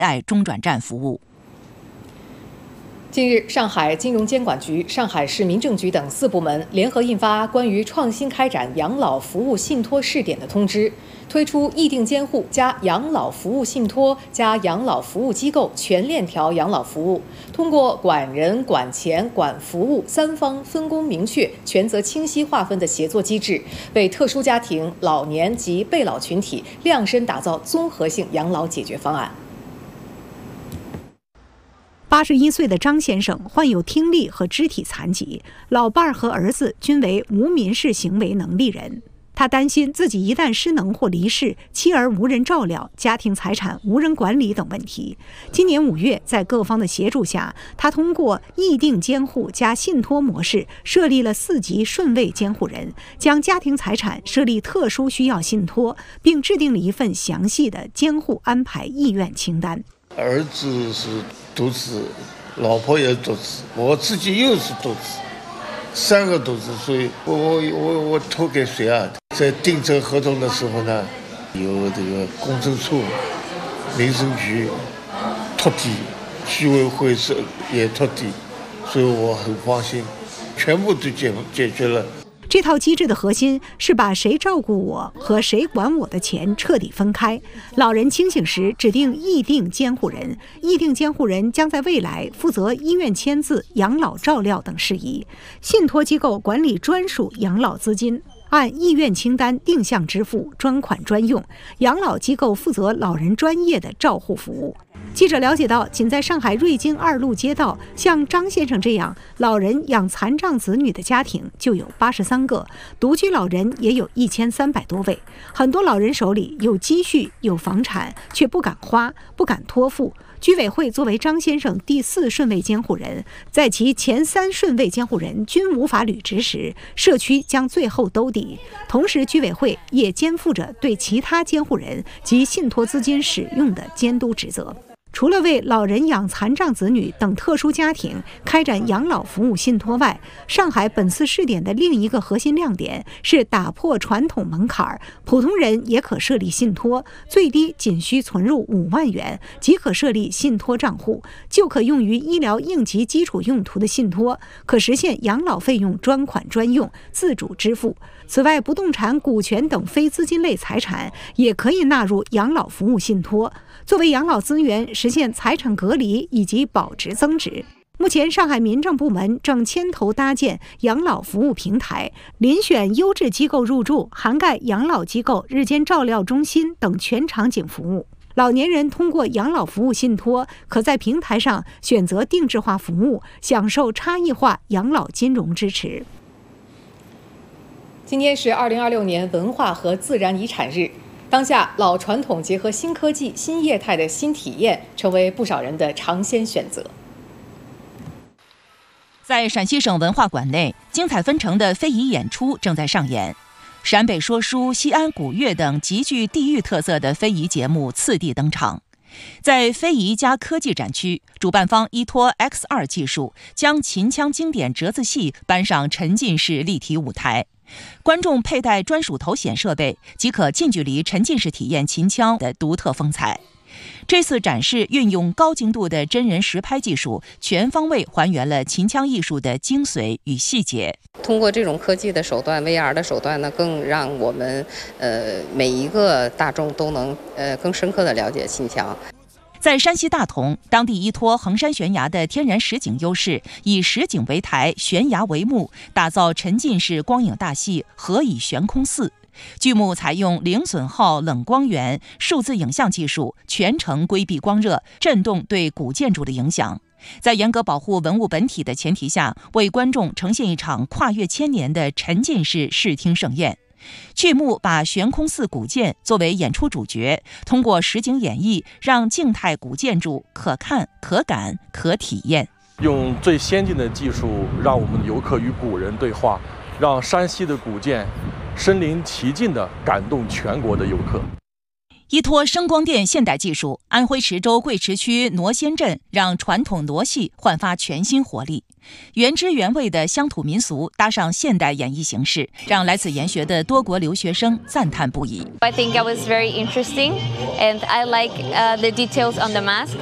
爱中转站服务。 近日，上海金融监管局、上海市民政局等4部门联合印发关于创新开展养老服务信托试点的通知，推出议定监护加养老服务信托加养老服务机构全链条养老服务，通过管人、管钱、管服务3方分工明确、权责清晰划分的协作机制，为特殊家庭、老年及被老群体量身打造综合性养老解决方案。 81岁的张先生患有听力和肢体残疾，老伴儿和儿子均为无民事行为能力人。他担心自己一旦失能或离世，妻儿无人照料，家庭财产无人管理等问题。今年5月，在各方的协助下，他通过议定监护加信托模式，设立了4级顺位监护人，将家庭财产设立特殊需要信托，并制定了一份详细的监护安排意愿清单。 儿子是独子，老婆也独子，我自己又是独子，3个独子，所以我托给谁啊？在订这合同的时候呢，有这个公证处、民政局托底，居委会是也托底，所以我很放心，全部都解决了。 这套机制的核心是把谁照顾我和谁管我的钱彻底分开。老人清醒时指定议定监护人，议定监护人将在未来负责医院签字、养老照料等事宜，信托机构管理专属养老资金，按意愿清单定向支付，专款专用，养老机构负责老人专业的照护服务。记者了解到，仅在上海瑞金2路街道，像张先生这样老人养残障子女的家庭就有83个，独居老人也有1300多位。很多老人手里有积蓄、有房产，却不敢花、不敢托付。居委会作为张先生第4顺位监护人，在其前3顺位监护人均无法履职时，社区将最后兜底。同时，居委会也肩负着对其他监护人及信托资金使用的监督职责。除了为老人养残障子女等特殊家庭开展养老服务信托外，上海本次试点的另一个核心亮点是打破传统门槛，普通人也可设立信托，最低仅需存入5万元即可设立信托账户，就可用于医疗应急基础用途的信托，可实现养老费用专款专用、自主支付。此外，不动产、股权等非资金类财产也可以纳入养老服务信托，作为养老资源，实现财产隔离以及保值增值。目前，上海民政部门正牵头搭建养老服务平台，遴选优质机构入驻，涵盖养老机构、日间照料中心等全场景服务。老年人通过养老服务信托，可在平台上选择定制化服务，享受差异化养老金融支持。 今天是2026年文化和自然遗产日。当下，老传统结合新科技、新业态的新体验，成为不少人的尝鲜选择。 在陕西省文化馆内，精彩纷呈的非遗演出正在上演。陕北说书、西安古乐等极具地域特色的非遗节目次第登场。在非遗加科技展区，主办方依托 X2 技术，将秦腔经典折子戏搬上沉浸式立体舞台。观众佩戴专属头显设备，即可近距离沉浸式体验秦腔的独特风采。这次展示运用高精度的真人实拍技术，全方位还原了秦腔艺术的精髓与细节。 通过这种科技的手段 ，VR 的手段呢，更让我们每一个大众都能更深刻地了解秦腔。 在山西大同，当地依托衡山悬崖的天然实景优势，以实景为台，悬崖为幕，打造沉浸式光影大戏《何以悬空寺》。剧目采用零损耗冷光源、数字影像技术，全程规避光热、震动对古建筑的影响。在严格保护文物本体的前提下，为观众呈现一场跨越千年的沉浸式视听盛宴。剧目把悬空寺古建作为演出主角，通过实景演绎，让静态古建筑可看、可感、可体验。 用最先进的技术，让我们的游客与古人对话，让山西的古建身临其境地感动全国的游客。 依托声光电现代技术，安徽池州贵池区挪仙镇让传统傩戏焕发全新活力。原汁原味的乡土民俗搭上现代演绎形式，让来自研学的多国留学生赞叹不已。 I think it was very interesting, and I like the details on the mask.